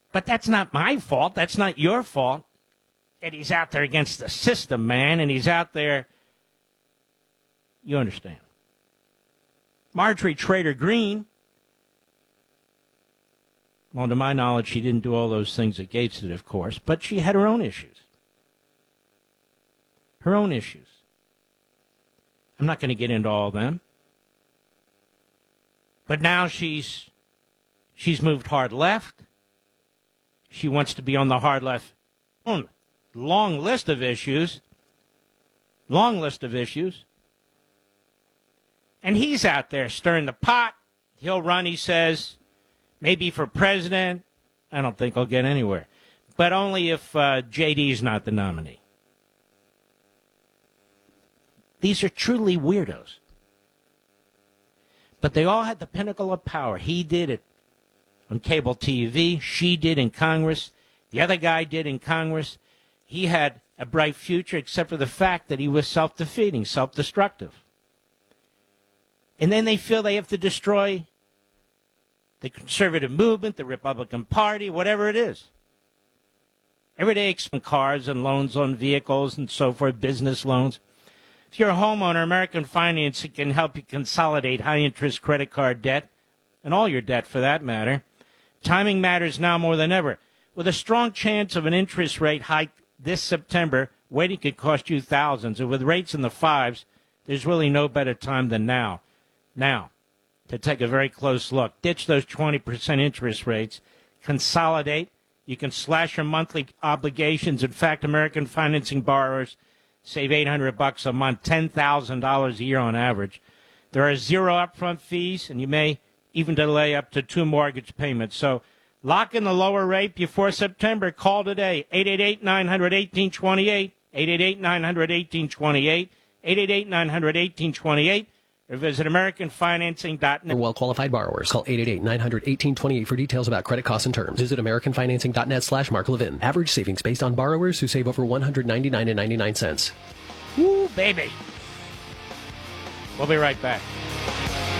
But that's not my fault. That's not your fault. That he's out there against the system, man, and he's out there. You understand. Marjorie Trader Green, well, to my knowledge, she didn't do all those things that Gates did, of course, but she had her own issues. Her own issues. I'm not going to get into all of them. But now she's moved hard left. She wants to be on the hard left. Long list of issues. Long list of issues. And he's out there stirring the pot. He'll run, he says, maybe for president. I don't think he'll get anywhere. But only if JD's not the nominee. These are truly weirdos. But they all had the pinnacle of power. He did it on cable TV. She did in Congress. The other guy did in Congress. He had a bright future except for the fact that he was self-defeating, self-destructive. And then they feel they have to destroy the conservative movement, the Republican Party, whatever it is. Every day, cars and loans on vehicles and so forth, business loans. If you're a homeowner, American Financing can help you consolidate high-interest credit card debt, and all your debt for that matter. Timing matters now more than ever. With a strong chance of an interest rate hike this September, waiting could cost you thousands. And with rates in the fives, there's really no better time than now. Now, to take a very close look. Ditch those 20% interest rates. Consolidate. You can slash your monthly obligations. In fact, American Financing borrowers save $800 a month, $10,000 a year on average. There are zero upfront fees, and you may even delay up to 2 mortgage payments. So lock in the lower rate before September. Call today, 888-900-1828, 888-900-1828, 888-900-1828, or visit AmericanFinancing.net. For well-qualified borrowers, call 888-900-1828 for details about credit costs and terms. Visit AmericanFinancing.net/Mark Levin. Average savings based on borrowers who save over $199.99. Woo, baby. We'll be right back.